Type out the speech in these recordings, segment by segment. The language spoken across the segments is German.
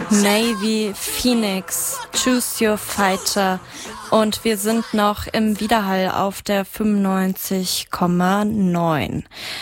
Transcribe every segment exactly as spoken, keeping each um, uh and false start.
Navy, Phoenix, Choose Your Fighter und wir sind noch im Widerhall auf der fünfundneunzig Komma neun.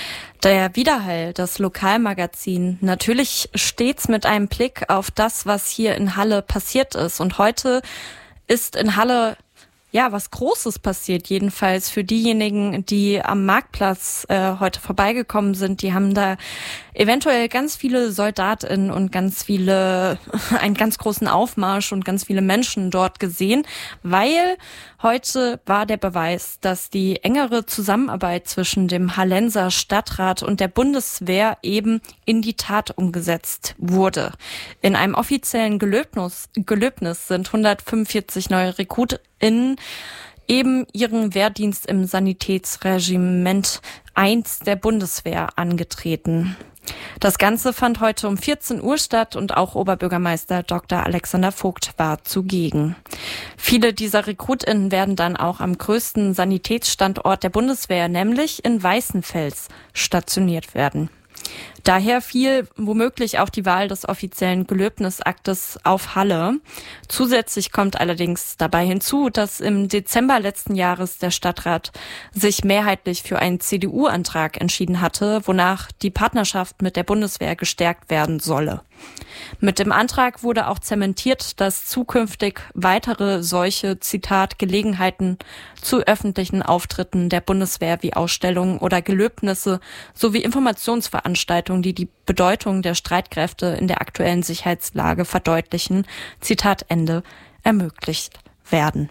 Der Widerhall, das Lokalmagazin, natürlich stets mit einem Blick auf das, was hier in Halle passiert ist. Und heute ist in Halle ja was Großes passiert, jedenfalls für diejenigen, die am Marktplatz äh, heute vorbeigekommen sind. Die haben da eventuell ganz viele SoldatInnen und ganz viele, einen ganz großen Aufmarsch und ganz viele Menschen dort gesehen, weil heute war der Beweis, dass die engere Zusammenarbeit zwischen dem Hallenser Stadtrat und der Bundeswehr eben in die Tat umgesetzt wurde. In einem offiziellen Gelöbnis, Gelöbnis sind hundertfünfundvierzig neue RekrutInnen eben ihren Wehrdienst im Sanitätsregiment eins der Bundeswehr angetreten. Das Ganze fand heute um vierzehn Uhr statt und auch Oberbürgermeister Doktor Alexander Vogt war zugegen. Viele dieser RekrutInnen werden dann auch am größten Sanitätsstandort der Bundeswehr, nämlich in Weißenfels, stationiert werden. Daher fiel womöglich auch die Wahl des offiziellen Gelöbnisaktes auf Halle. Zusätzlich kommt allerdings dabei hinzu, dass im Dezember letzten Jahres der Stadtrat sich mehrheitlich für einen C D U-Antrag entschieden hatte, wonach die Partnerschaft mit der Bundeswehr gestärkt werden solle. Mit dem Antrag wurde auch zementiert, dass zukünftig weitere solche, Zitat, Gelegenheiten zu öffentlichen Auftritten der Bundeswehr wie Ausstellungen oder Gelöbnisse sowie Informationsveranstaltungen, die die Bedeutung der Streitkräfte in der aktuellen Sicherheitslage verdeutlichen, Zitat Ende, ermöglicht werden.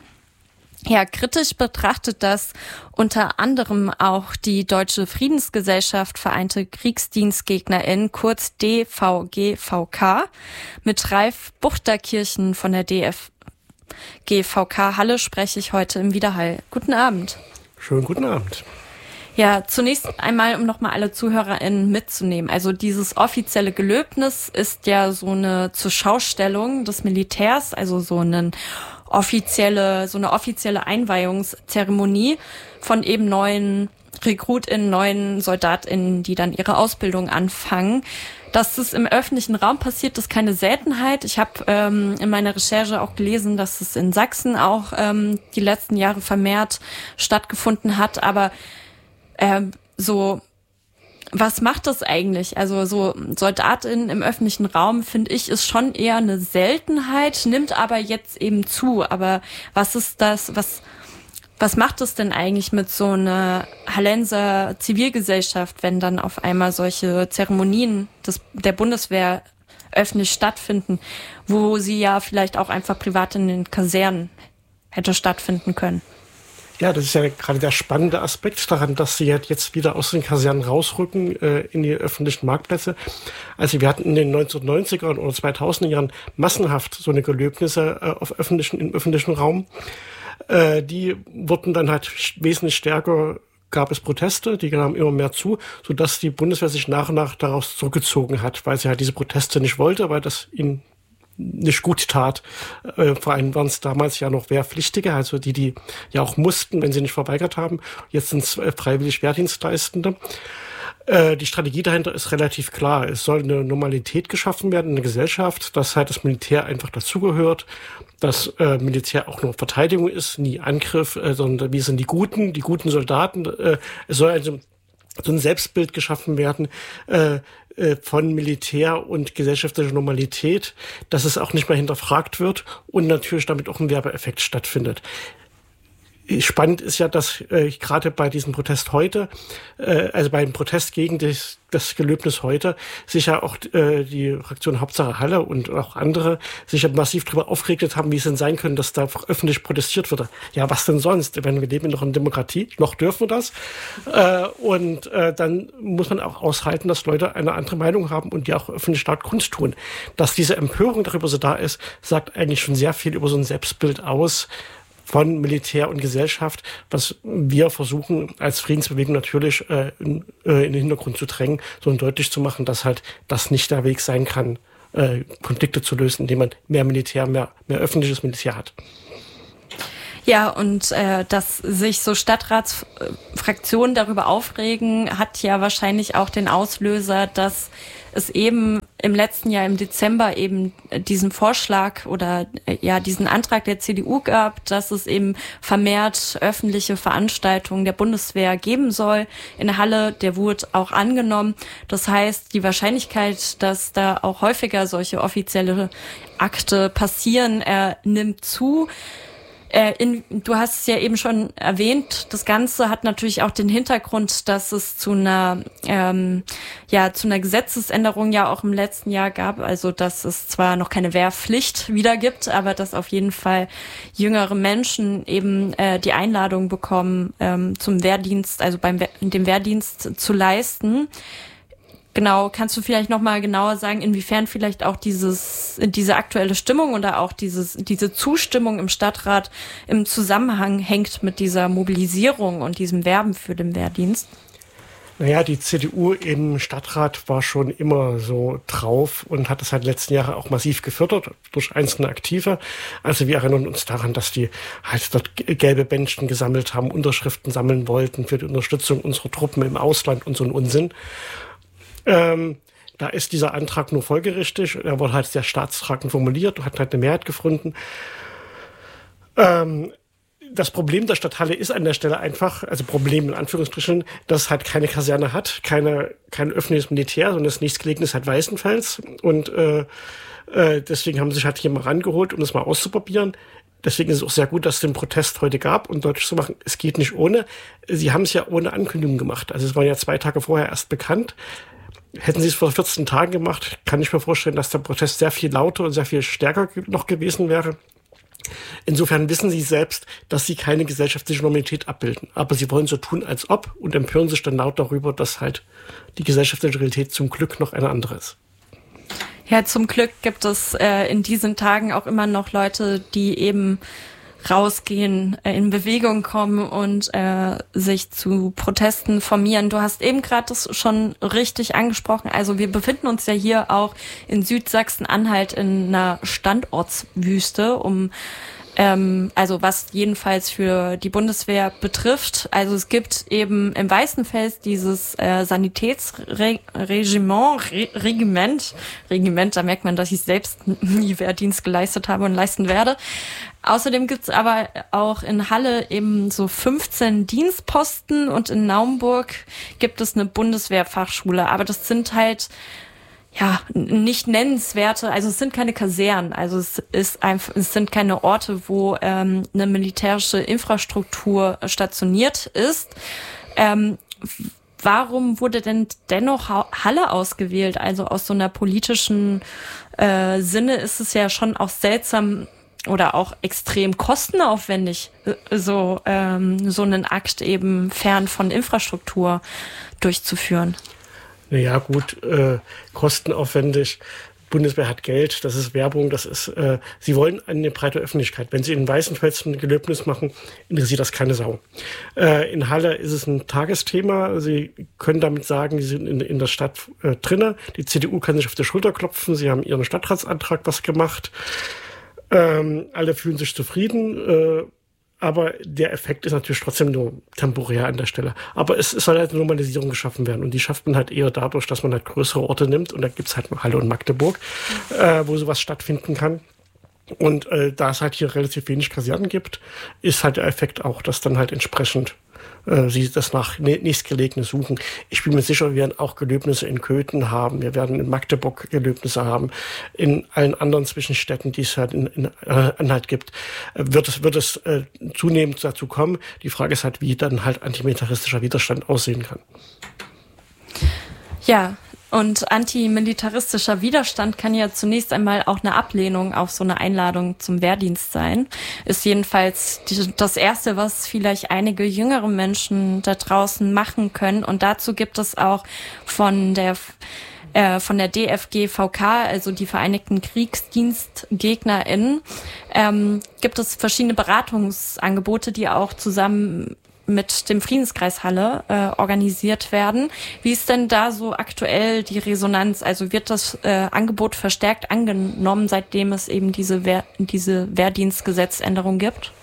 Ja, kritisch betrachtet das unter anderem auch die Deutsche Friedensgesellschaft Vereinte KriegsdienstgegnerInnen, kurz D V G V K, mit Ralf Buchterkirchen von der D F G V K Halle spreche ich heute im Widerhall. Guten Abend. Schönen guten Abend. Ja, zunächst einmal, um nochmal alle ZuhörerInnen mitzunehmen. Also dieses offizielle Gelöbnis ist ja so eine Zurschaustellung des Militärs, also so einen offizielle, so eine offizielle Einweihungszeremonie von eben neuen RekrutInnen, neuen SoldatInnen, die dann ihre Ausbildung anfangen. Dass es im öffentlichen Raum passiert, ist keine Seltenheit. Ich habe ähm, in meiner Recherche auch gelesen, dass es in Sachsen auch ähm, die letzten Jahre vermehrt stattgefunden hat. Aber ähm, so, was macht das eigentlich? Also so SoldatInnen im öffentlichen Raum, finde ich, ist schon eher eine Seltenheit, nimmt aber jetzt eben zu. Aber was ist das, was was macht es denn eigentlich mit so einer Hallenser Zivilgesellschaft, wenn dann auf einmal solche Zeremonien des, der Bundeswehr öffentlich stattfinden, wo sie ja vielleicht auch einfach privat in den Kasernen hätte stattfinden können? Ja, das ist ja gerade der spannende Aspekt daran, dass sie jetzt wieder aus den Kasernen rausrücken äh, in die öffentlichen Marktplätze. Also wir hatten in den neunzehnhundertneunzigern oder zweitausender Jahren massenhaft so eine Gelöbnisse äh, auf öffentlichen, im öffentlichen Raum. Äh, die wurden dann halt wesentlich stärker, gab es Proteste, die nahmen immer mehr zu, sodass die Bundeswehr sich nach und nach daraus zurückgezogen hat, weil sie halt diese Proteste nicht wollte, weil das ihnen nicht gut tat. Äh, vor allem waren es damals ja noch Wehrpflichtige, also die, die ja auch mussten, wenn sie nicht verweigert haben. Jetzt sind es äh, freiwillig Wehrdienstleistende. Äh, die Strategie dahinter ist relativ klar. Es soll eine Normalität geschaffen werden in der Gesellschaft, dass halt das Militär einfach dazugehört, dass äh, Militär auch nur Verteidigung ist, nie Angriff, äh, sondern wir sind die Guten, die guten Soldaten. Äh, es soll also so ein Selbstbild geschaffen werden, äh, von Militär und gesellschaftlicher Normalität, dass es auch nicht mehr hinterfragt wird und natürlich damit auch ein Werbeeffekt stattfindet. Spannend ist ja, dass äh, gerade bei diesem Protest heute, äh, also beim Protest gegen das, das Gelöbnis heute, sich ja auch äh, die Fraktion Hauptsache Halle und auch andere sich ja massiv darüber aufgeregt haben, wie es denn sein könnte, dass da öffentlich protestiert wird. Ja, was denn sonst? Wenn wir leben noch in Demokratie, noch dürfen wir das. Äh, und äh, dann muss man auch aushalten, dass Leute eine andere Meinung haben und die auch öffentlich stark kundtun. Dass diese Empörung darüber so da ist, sagt eigentlich schon sehr viel über so ein Selbstbild aus, von Militär und Gesellschaft, was wir versuchen als Friedensbewegung natürlich äh, in, äh, in den Hintergrund zu drängen, sondern deutlich zu machen, dass halt das nicht der Weg sein kann, äh, Konflikte zu lösen, indem man mehr Militär, mehr, mehr öffentliches Militär hat. Ja, und äh, dass sich so Stadtratsfraktionen darüber aufregen, hat ja wahrscheinlich auch den Auslöser, dass es eben im letzten Jahr im Dezember eben diesen Vorschlag oder äh, ja diesen Antrag der C D U gab, dass es eben vermehrt öffentliche Veranstaltungen der Bundeswehr geben soll in Halle. Der wurde auch angenommen. Das heißt, die Wahrscheinlichkeit, dass da auch häufiger solche offizielle Akte passieren, äh, nimmt zu. Äh, in, du hast es ja eben schon erwähnt, das Ganze hat natürlich auch den Hintergrund, dass es zu einer ähm, ja zu einer Gesetzesänderung ja auch im letzten Jahr gab, also dass es zwar noch keine Wehrpflicht wieder gibt, aber dass auf jeden Fall jüngere Menschen eben äh, die Einladung bekommen, ähm, zum Wehrdienst, also beim We- dem Wehrdienst zu leisten. Genau, kannst du vielleicht noch mal genauer sagen, inwiefern vielleicht auch dieses diese aktuelle Stimmung oder auch dieses diese Zustimmung im Stadtrat im Zusammenhang hängt mit dieser Mobilisierung und diesem Werben für den Wehrdienst? Naja, die C D U im Stadtrat war schon immer so drauf und hat es halt letzten Jahre auch massiv gefördert durch einzelne Aktive. Also wir erinnern uns daran, dass die halt dort gelbe Bändchen gesammelt haben, Unterschriften sammeln wollten für die Unterstützung unserer Truppen im Ausland und so ein Unsinn. Ähm, da ist dieser Antrag nur folgerichtig. Er wurde halt sehr staatstragend formuliert und hat halt eine Mehrheit gefunden. Ähm, das Problem der Stadt Halle ist an der Stelle einfach, also Problem in Anführungsstrichen, dass es halt keine Kaserne hat, keine, kein öffentliches Militär, sondern das nächstgelegene ist halt Weißenfels. Und äh, äh, deswegen haben sie sich halt hier mal rangeholt, um das mal auszuprobieren. Deswegen ist es auch sehr gut, dass es den Protest heute gab, um deutlich zu machen, es geht nicht ohne. Sie haben es ja ohne Ankündigung gemacht. Also es war ja zwei Tage vorher erst bekannt. Hätten sie es vor vierzehn Tagen gemacht, kann ich mir vorstellen, dass der Protest sehr viel lauter und sehr viel stärker noch gewesen wäre. Insofern wissen sie selbst, dass sie keine gesellschaftliche Normalität abbilden. Aber sie wollen so tun, als ob, und empören sich dann laut darüber, dass halt die gesellschaftliche Realität zum Glück noch eine andere ist. Ja, zum Glück gibt es äh, in diesen Tagen auch immer noch Leute, die eben rausgehen, äh, in Bewegung kommen und äh, sich zu Protesten formieren. Du hast eben gerade das schon richtig angesprochen. Also wir befinden uns ja hier auch in Südsachsen-Anhalt in einer Standortswüste, um Ähm, also was jedenfalls für die Bundeswehr betrifft. Also es gibt eben im Weißenfels dieses äh, Sanitätsregiment, Re- Regiment, Regiment, da merkt man, dass ich selbst nie Wehrdienst geleistet habe und leisten werde. Außerdem gibt's aber auch in Halle eben so fünfzehn Dienstposten und in Naumburg gibt es eine Bundeswehrfachschule. Aber das sind halt ja, nicht nennenswerte, also es sind keine Kasernen, also es ist einfach, es sind keine Orte, wo ähm, eine militärische Infrastruktur stationiert ist. Ähm, warum wurde denn dennoch Halle ausgewählt? Also aus so einer politischen äh, Sinne ist es ja schon auch seltsam oder auch extrem kostenaufwendig, so ähm, so einen Akt eben fern von Infrastruktur durchzuführen. Naja, gut, äh, kostenaufwendig. Bundeswehr hat Geld, das ist Werbung, das ist, äh, sie wollen eine breite Öffentlichkeit. Wenn sie in Weißenfels ein Gelöbnis machen, interessiert das keine Sau. Äh, in Halle ist es ein Tagesthema. Sie können damit sagen, sie sind in, in der Stadt äh, drinne. Die C D U kann sich auf die Schulter klopfen. Sie haben ihren Stadtratsantrag was gemacht. Ähm, alle fühlen sich zufrieden. Äh, Aber der Effekt ist natürlich trotzdem nur temporär an der Stelle. Aber es, es soll halt eine Normalisierung geschaffen werden. Und die schafft man halt eher dadurch, dass man halt größere Orte nimmt. Und da gibt's halt Halle und Magdeburg, mhm. äh, wo sowas stattfinden kann. Und äh, da es halt hier relativ wenig Kasernen gibt, ist halt der Effekt auch, dass dann halt entsprechend äh, sie das nach nächstgelegene suchen. Ich bin mir sicher, wir werden auch Gelöbnisse in Köthen haben. Wir werden in Magdeburg Gelöbnisse haben. In allen anderen Zwischenstädten, die es halt in, in äh, Anhalt gibt, äh, wird es, wird es äh, zunehmend dazu kommen. Die Frage ist halt, wie dann halt antimilitaristischer Widerstand aussehen kann. Ja, und antimilitaristischer Widerstand kann ja zunächst einmal auch eine Ablehnung auf so eine Einladung zum Wehrdienst sein. Ist jedenfalls die, das Erste, was vielleicht einige jüngere Menschen da draußen machen können. Und dazu gibt es auch von der äh, von der D F G V K, also die Vereinigten KriegsdienstgegnerInnen, ähm, gibt es verschiedene Beratungsangebote, die auch zusammen mit dem Friedenskreis Halle äh, organisiert werden. Wie ist denn da so aktuell die Resonanz? Also wird das äh, Angebot verstärkt angenommen, seitdem es eben diese, Wehr, diese Wehrdienstgesetzänderung gibt?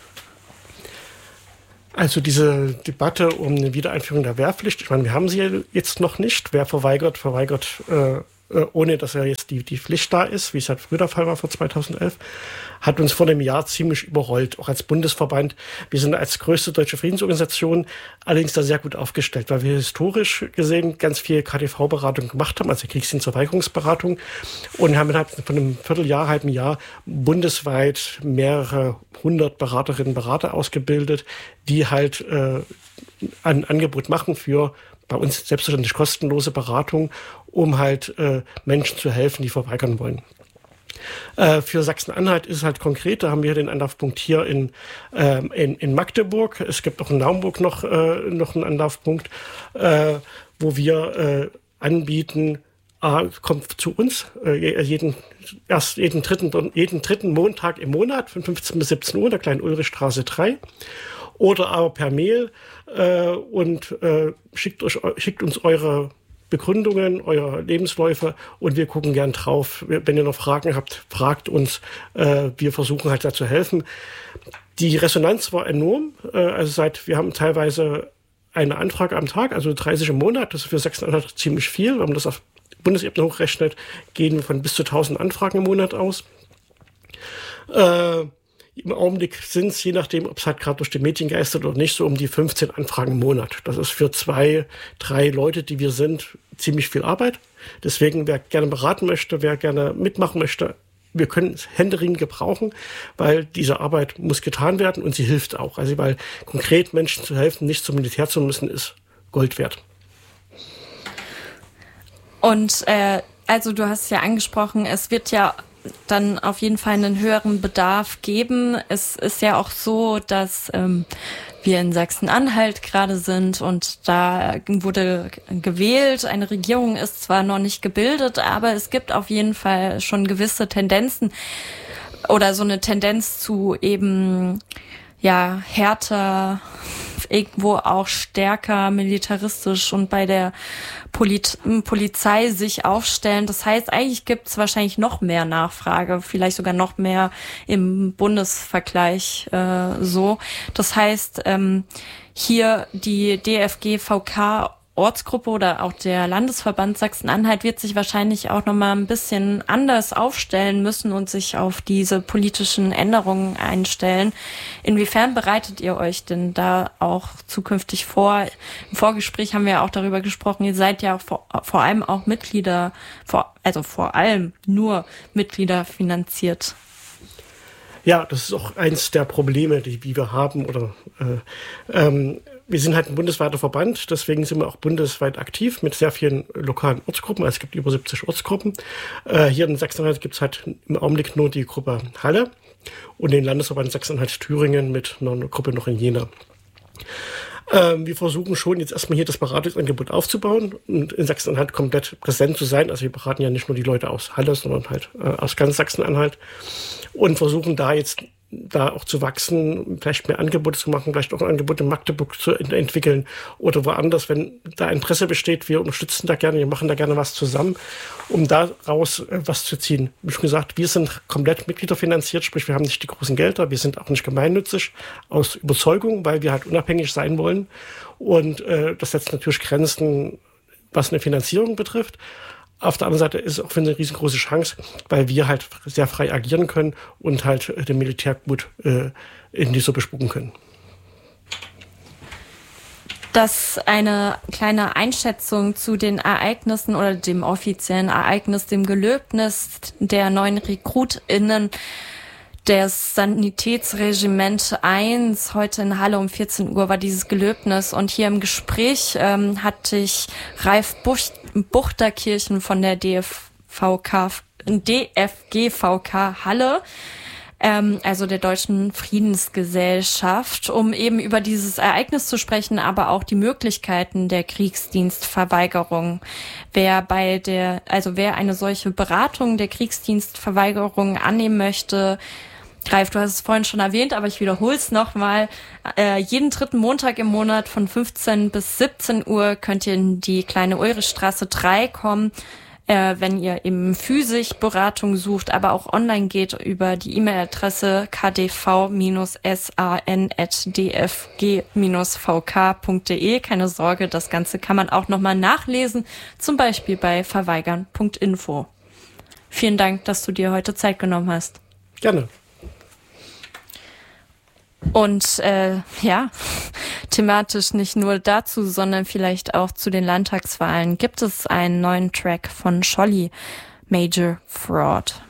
Also diese Debatte um eine Wiedereinführung der Wehrpflicht, ich meine, wir haben sie jetzt noch nicht. Wer verweigert, verweigert äh, äh, ohne dass ja jetzt die, die Pflicht da ist, wie es halt früher der Fall war vor zweitausendelf, hat uns vor einem Jahr ziemlich überrollt, auch als Bundesverband. Wir sind als größte deutsche Friedensorganisation allerdings da sehr gut aufgestellt, weil wir historisch gesehen ganz viel K T V-Beratung gemacht haben, also Kriegsdienstverweigerungsberatung, und haben innerhalb von einem Vierteljahr, halben Jahr bundesweit mehrere hundert Beraterinnen und Berater ausgebildet, die halt äh, ein Angebot machen für bei uns selbstverständlich kostenlose Beratung, um halt äh, Menschen zu helfen, die verweigern wollen. Äh, für Sachsen-Anhalt ist es halt konkret, da haben wir den Anlaufpunkt hier in, äh, in, in Magdeburg. Es gibt auch in Naumburg noch, äh, noch einen Anlaufpunkt, äh, wo wir äh, anbieten, äh, kommt zu uns äh, jeden, erst jeden dritten, jeden dritten Montag im Monat von fünfzehn bis siebzehn Uhr in der Kleinen Ulrichstraße drei. Oder aber per Mail äh, und äh, schickt, euch, schickt uns eure Begründungen, eure Lebensläufe und wir gucken gern drauf. Wenn ihr noch Fragen habt, fragt uns. Äh, wir versuchen halt da zu helfen. Die Resonanz war enorm. Äh, also seit wir haben teilweise eine Anfrage am Tag, also dreißig im Monat. Das ist für Sachsen-Anhalt ziemlich viel. Wenn man das auf Bundesebene hochrechnet, gehen wir von bis zu tausend Anfragen im Monat aus. Äh, Im Augenblick sind es, je nachdem, ob es halt gerade durch die Medien geistert oder nicht, so um die fünfzehn Anfragen im Monat. Das ist für zwei, drei Leute, die wir sind, ziemlich viel Arbeit. Deswegen, wer gerne beraten möchte, wer gerne mitmachen möchte, wir können es händeringend gebrauchen, weil diese Arbeit muss getan werden und sie hilft auch. Also weil konkret Menschen zu helfen, nicht zum Militär zu müssen, ist Gold wert. Und äh, also du hast ja angesprochen, es wird ja dann auf jeden Fall einen höheren Bedarf geben. Es ist ja auch so, dass ähm, wir in Sachsen-Anhalt gerade sind und da wurde gewählt. Eine Regierung ist zwar noch nicht gebildet, aber es gibt auf jeden Fall schon gewisse Tendenzen oder so eine Tendenz zu eben ja härter, irgendwo auch stärker militaristisch und bei der Polit- Polizei sich aufstellen. Das heißt, eigentlich gibt es wahrscheinlich noch mehr Nachfrage, vielleicht sogar noch mehr im Bundesvergleich äh, so. Das heißt, ähm, hier die D F G V K Ortsgruppe oder auch der Landesverband Sachsen-Anhalt wird sich wahrscheinlich auch nochmal ein bisschen anders aufstellen müssen und sich auf diese politischen Änderungen einstellen. Inwiefern bereitet ihr euch denn da auch zukünftig vor? Im Vorgespräch haben wir ja auch darüber gesprochen, ihr seid ja auch vor, vor allem auch Mitglieder, vor, also vor allem nur Mitglieder finanziert. Ja, das ist auch eins der Probleme, die, die wir haben. Oder äh, ähm, wir sind halt ein bundesweiter Verband, deswegen sind wir auch bundesweit aktiv mit sehr vielen lokalen Ortsgruppen. Also es gibt über siebzig Ortsgruppen. Äh, hier in Sachsen-Anhalt gibt es halt im Augenblick nur die Gruppe Halle und den Landesverband Sachsen-Anhalt-Thüringen mit einer Gruppe noch in Jena. Ähm, wir versuchen schon jetzt erstmal hier das Beratungsangebot aufzubauen und in Sachsen-Anhalt komplett präsent zu sein. Also wir beraten ja nicht nur die Leute aus Halle, sondern halt äh, aus ganz Sachsen-Anhalt und versuchen da jetzt da auch zu wachsen, vielleicht mehr Angebote zu machen, vielleicht auch ein Angebot in Magdeburg zu ent- entwickeln oder woanders, wenn da Interesse besteht. Wir unterstützen da gerne, wir machen da gerne was zusammen, um daraus äh, was zu ziehen. Wie schon gesagt, wir sind komplett mitgliederfinanziert, sprich wir haben nicht die großen Gelder, wir sind auch nicht gemeinnützig aus Überzeugung, weil wir halt unabhängig sein wollen und äh, das setzt natürlich Grenzen, was eine Finanzierung betrifft. Auf der anderen Seite ist es auch für eine riesengroße Chance, weil wir halt sehr frei agieren können und halt dem Militär gut äh, in die Suppe spucken können. Das eine kleine Einschätzung zu den Ereignissen oder dem offiziellen Ereignis, dem Gelöbnis der neuen RekrutInnen des Sanitätsregiment eins. Heute in Halle um vierzehn Uhr war dieses Gelöbnis und hier im Gespräch ähm, hatte ich Ralf Buch- Buchterkirchen von der D F V K, D F G V K Halle, ähm, also der Deutschen Friedensgesellschaft, um eben über dieses Ereignis zu sprechen, aber auch die Möglichkeiten der Kriegsdienstverweigerung. Wer bei der, also wer eine solche Beratung der Kriegsdienstverweigerung annehmen möchte, Ralf, du hast es vorhin schon erwähnt, aber ich wiederhole es nochmal. Äh, jeden dritten Montag im Monat von fünfzehn bis siebzehn Uhr könnt ihr in die Kleine Ulrichstraße drei kommen. äh, wenn ihr eben physisch Beratung sucht, aber auch online geht über die E-Mail-Adresse k d v s a n at d f g v k punkt d e. Keine Sorge, das Ganze kann man auch nochmal nachlesen, zum Beispiel bei verweigern punkt info. Vielen Dank, dass du dir heute Zeit genommen hast. Gerne. Und äh, ja, thematisch nicht nur dazu, sondern vielleicht auch zu den Landtagswahlen gibt es einen neuen Track von Scholli, Major Fraud.